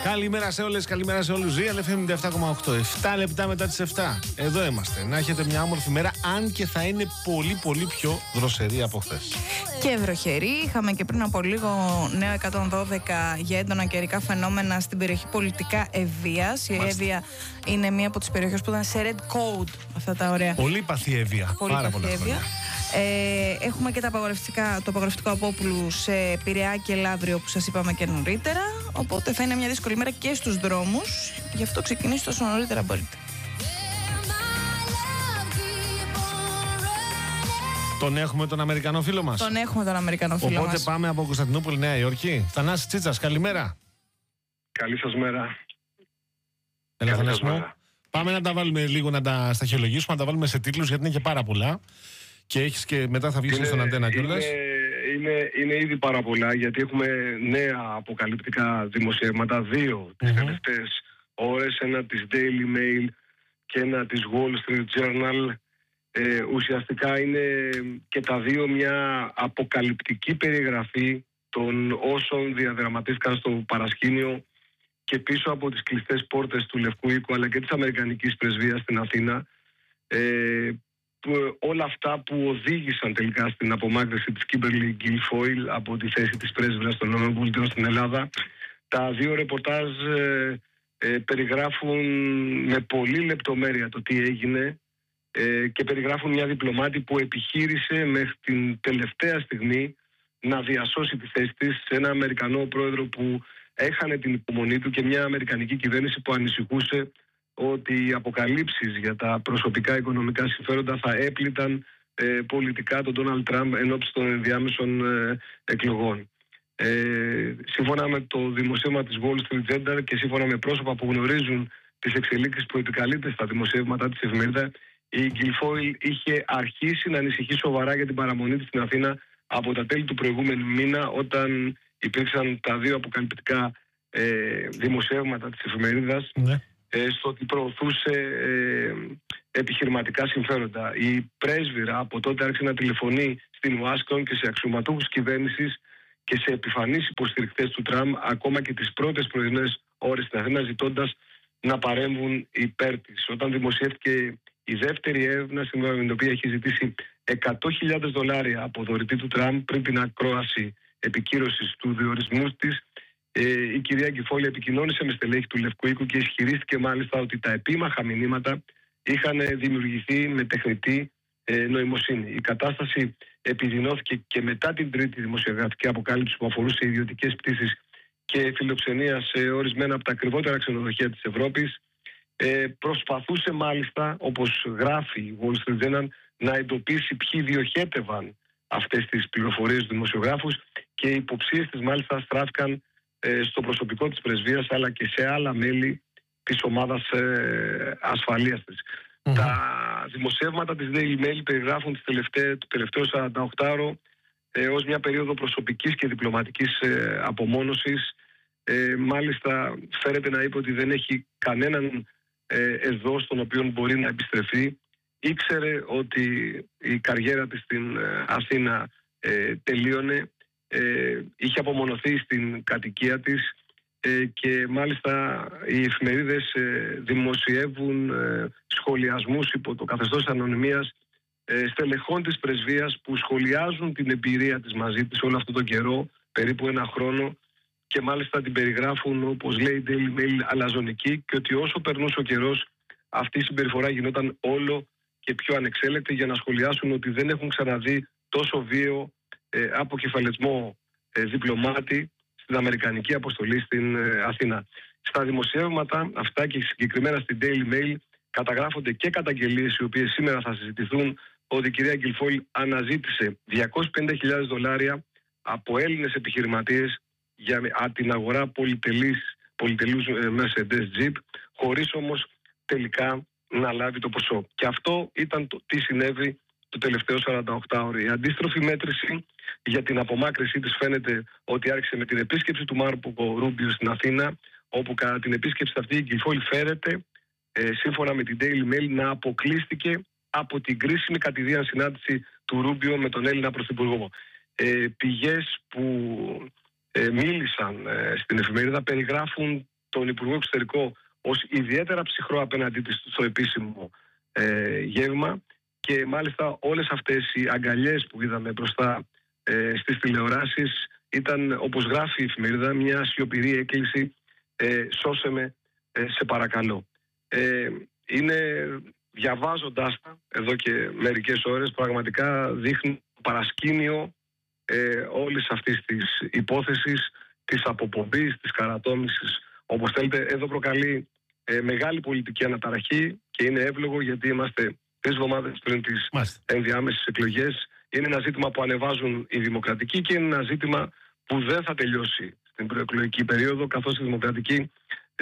Καλημέρα σε όλες, καλημέρα σε όλους. ZLFM 97,8. 7 λεπτά μετά τις 7. Εδώ είμαστε. Να έχετε μια όμορφη μέρα, αν και θα είναι πολύ πιο δροσερή από χθες. Και βροχερή. Είχαμε και πριν από λίγο νέο 112 για έντονα καιρικά φαινόμενα στην περιοχή πολιτικά Ευβοίας. Η Εύβοια είναι μία από τις περιοχές που ήταν σε red code. Αυτά τα ωραία. Πολύ παθή Εύβοια. Πάρα πολλά χρόνια. Έχουμε και το απαγορευτικό Απόπουλου σε Πειραιά και Λαύριο που σας είπαμε και νωρίτερα. Οπότε θα είναι μια δύσκολη μέρα και στους δρόμους. Γι' αυτό ξεκινήστε όσο νωρίτερα μπορείτε. Τον έχουμε τον Αμερικανό φίλο μας. Τον έχουμε τον Αμερικανό φίλο μας. Οπότε πάμε από Κωνσταντινούπολη, Νέα Υόρκη. Θανάση Τσίτσας, καλημέρα. Καλή σας μέρα. Έλα, Θανάση μου. Πάμε να τα βάλουμε λίγο, να τα σταχυολογήσουμε, να τα βάλουμε σε τίτλους, γιατί είναι και πάρα πολλά. Και έχεις και μετά θα βγεις και στον αντένα κιόλας. Είναι ήδη πάρα πολλά, γιατί έχουμε νέα αποκαλυπτικά δημοσιεύματα, δύο τις τελευταίες ώρες, ένα της Daily Mail και ένα της Wall Street Journal. Ουσιαστικά είναι και τα δύο μια αποκαλυπτική περιγραφή των όσων διαδραματίστηκαν στο παρασκήνιο και πίσω από τις κλειστές πόρτες του Λευκού Οίκου, αλλά και της Αμερικανικής Πρεσβείας στην Αθήνα, όλα αυτά που οδήγησαν τελικά στην απομάκρυνση της Kimberly Guilfoyle από τη θέση της πρέσβυρας των ΗΠΑ στην Ελλάδα. Τα δύο ρεπορτάζ περιγράφουν με πολύ λεπτομέρεια το τι έγινε και περιγράφουν μια διπλωμάτη που επιχείρησε μέχρι την τελευταία στιγμή να διασώσει τη θέση της σε ένα Αμερικανό πρόεδρο που έχανε την υπομονή του και μια Αμερικανική κυβέρνηση που ανησυχούσε ότι οι αποκαλύψεις για τα προσωπικά οικονομικά συμφέροντα θα έπληταν πολιτικά τον Ντόναλντ Τραμπ ενόψει των ενδιάμεσων εκλογών. Σύμφωνα με το δημοσίευμα της Wall Street Journal και σύμφωνα με πρόσωπα που γνωρίζουν τις εξελίξεις που επικαλείται στα δημοσιεύματα της εφημερίδα, η Guilfoyle είχε αρχίσει να ανησυχεί σοβαρά για την παραμονή της στην Αθήνα από τα τέλη του προηγούμενου μήνα, όταν υπήρξαν τα δύο αποκαλυπτικά δημοσιεύματα της εφημερίδας. Ναι. Στο ότι προωθούσε επιχειρηματικά συμφέροντα. Η πρέσβυρα από τότε άρχισε να τηλεφωνεί στην Ουάσιγκτον και σε αξιωματούχους κυβέρνησης και σε επιφανείς υποστηρικτές του Τραμπ, ακόμα και τις πρώτες πρωινές ώρες στην Αθήνα, ζητώντας να παρέμβουν υπέρ της. Όταν δημοσιεύτηκε η δεύτερη έρευνα, σύμφωνα με την οποία έχει ζητήσει $100.000 από δωρητή του Τραμπ πριν την ακρόαση επικύρωσης του διορισμού της, η κυρία Guilfoyle επικοινώνησε με στελέχη του Λευκού Οίκου και ισχυρίστηκε μάλιστα ότι τα επίμαχα μηνύματα είχαν δημιουργηθεί με τεχνητή νοημοσύνη. Η κατάσταση επιδεινώθηκε και μετά την τρίτη δημοσιογραφική αποκάλυψη που αφορούσε ιδιωτικές πτήσεις και φιλοξενία σε ορισμένα από τα ακριβότερα ξενοδοχεία της Ευρώπης. Προσπαθούσε μάλιστα, όπως γράφει η Wall Street Journal, να εντοπίσει ποιοι διοχέτευαν αυτές τις πληροφορίες στους δημοσιογράφους, και οι υποψίες της μάλιστα στράφηκαν στο προσωπικό της πρεσβείας αλλά και σε άλλα μέλη της ομάδας ασφαλείας της. Τα δημοσιεύματα της Daily Mail περιγράφουν το τελευταίο 48ωρο ως μια περίοδο προσωπικής και διπλωματικής απομόνωσης. Μάλιστα φέρεται να είπε ότι δεν έχει κανέναν εδώ στον οποίο μπορεί να επιστρεφεί. Ήξερε ότι η καριέρα της στην Αθήνα τελείωνε. Είχε απομονωθεί στην κατοικία της και μάλιστα οι εφημερίδες δημοσιεύουν σχολιασμούς υπό το καθεστώς ανωνυμίας στελεχών της πρεσβείας που σχολιάζουν την εμπειρία της μαζί της όλο αυτόν τον καιρό, περίπου ένα χρόνο, και μάλιστα την περιγράφουν, όπως λέει η Daily Mail, αλαζονική, και ότι όσο περνούσε ο καιρός αυτή η συμπεριφορά γινόταν όλο και πιο ανεξέλεκτη, για να σχολιάσουν ότι δεν έχουν ξαναδεί τόσο βίαιο αποκεφαλισμό διπλωμάτη στην Αμερικανική αποστολή στην Αθήνα. Στα δημοσιεύματα αυτά και συγκεκριμένα στην Daily Mail καταγράφονται και καταγγελίες, οι οποίες σήμερα θα συζητηθούν, ότι η κυρία Guilfoyle αναζήτησε $250.000 από Έλληνες επιχειρηματίες για την αγορά πολυτελούς Mercedes Jeep, χωρίς όμως τελικά να λάβει το ποσό. Και αυτό ήταν τι συνέβη το τελευταίο 48ωρο. Η αντίστροφη μέτρηση για την απομάκρυνσή της φαίνεται ότι άρχισε με την επίσκεψη του Μάρκο Ρούμπιο στην Αθήνα, όπου κατά την επίσκεψη αυτή η Guilfoyle φέρεται, σύμφωνα με την Daily Mail, να αποκλείστηκε από την κρίσιμη κατηδίαν συνάντηση του Ρούμπιο με τον Έλληνα Πρωθυπουργό. Πηγές που μίλησαν στην εφημερίδα περιγράφουν τον Υπουργό Εξωτερικό ως ιδιαίτερα ψυχρό απέναντί της στο επίσημο γεύμα, και μάλιστα όλες αυτές οι αγκαλιές που είδαμε μπροστά στις τηλεοράσεις ήταν, όπως γράφει η εφημερίδα, μια σιωπηρή έκκληση «σώσε με, σε παρακαλώ». Διαβάζοντάς τα εδώ και μερικές ώρες, πραγματικά δείχνουν παρασκήνιο όλης αυτής της υπόθεσης, της αποπομπής, της καρατόμησης, όπως θέλετε. Εδώ προκαλεί μεγάλη πολιτική αναταραχή και είναι εύλογο, γιατί είμαστε 3 εβδομάδες πριν τις ενδιάμεσες εκλογές. Είναι ένα ζήτημα που ανεβάζουν οι δημοκρατικοί και είναι ένα ζήτημα που δεν θα τελειώσει στην προεκλογική περίοδο, καθώς οι δημοκρατικοί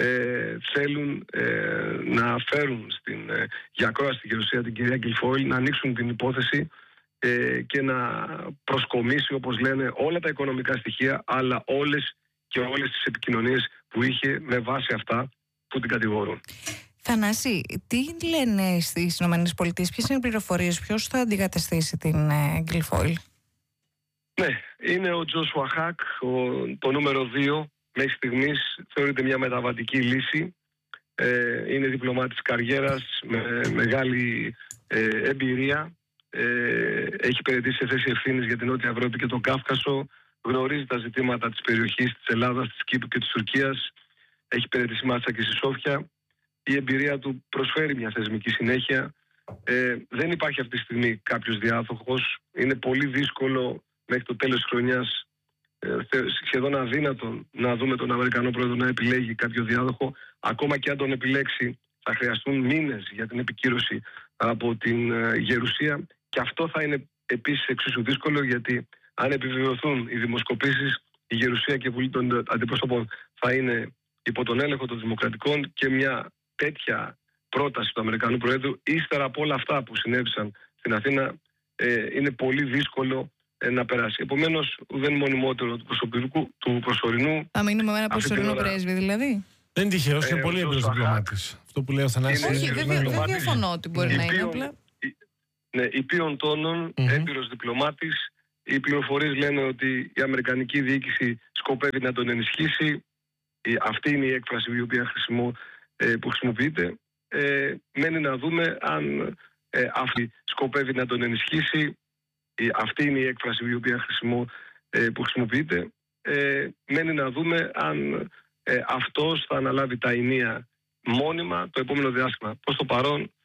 θέλουν να φέρουν για ακρόαση στη Γερουσία την κυρία Γκιλφόιλ, να ανοίξουν την υπόθεση και να προσκομίσει, όπως λένε, όλα τα οικονομικά στοιχεία, αλλά όλες τις επικοινωνίες που είχε με βάση αυτά που την κατηγορούν. Θανάση, τι λένε στις ΗΠΑ, ποιες είναι οι πληροφορίες, ποιος θα αντικαταστήσει την Γκιλφόιλ? Ναι, είναι ο Τζόσουα Χακ, το νούμερο 2. Μέχρι στιγμής θεωρείται μια μεταβατική λύση. Είναι διπλωμάτης καριέρας με μεγάλη εμπειρία. Έχει υπηρετήσει σε θέση ευθύνης για την Νότια Ευρώπη και τον Κάφκασο. Γνωρίζει τα ζητήματα της περιοχής της Ελλάδας, της Κύπρου και της Τουρκίας. Έχει υπηρετήσει μάλιστα και στη Σόφια. Η εμπειρία του προσφέρει μια θεσμική συνέχεια. Δεν υπάρχει αυτή τη στιγμή κάποιος διάδοχος. Είναι πολύ δύσκολο μέχρι το τέλος της χρονιάς, σχεδόν αδύνατο να δούμε τον Αμερικανό πρόεδρο να επιλέγει κάποιο διάδοχο. Ακόμα και αν τον επιλέξει, θα χρειαστούν μήνες για την επικύρωση από την Γερουσία, και αυτό θα είναι επίσης εξίσου δύσκολο, γιατί αν επιβεβαιωθούν οι δημοσκοπήσεις, η Γερουσία και η Βουλή των Αντιπροσώπων θα είναι υπό τον έλεγχο των Δημοκρατικών, και μια τέτοια πρόταση του Αμερικανού Προέδρου, ύστερα από όλα αυτά που συνέβησαν στην Αθήνα, είναι πολύ δύσκολο να περάσει. Επομένως, δεν είναι μονιμότερο του προσωρινού. Θα μείνουμε με ένα προσωρινό πρέσβη, δηλαδή. Δεν είναι τυχαίος, είναι πολύ έμπειρος διπλωμάτης. Αυτό που λέει ο Θανάσης. Όχι, δεν διαφωνώ ότι μπορεί να είναι απλά. Ναι, υπείων τόνων, έμπειρος διπλωμάτης. Οι πληροφορίες λένε ότι η αμερικανική διοίκηση σκοπεύει να τον ενισχύσει. Αυτή είναι η έκφραση η οποία που χρησιμοποιείται. Μένει να δούμε αν αυτή σκοπεύει να τον ενισχύσει. Αυτή είναι η έκφραση η οποία που χρησιμοποιείται. Μένει να δούμε αν αυτός θα αναλάβει τα ηνία μόνιμα το επόμενο διάστημα. Προς το παρόν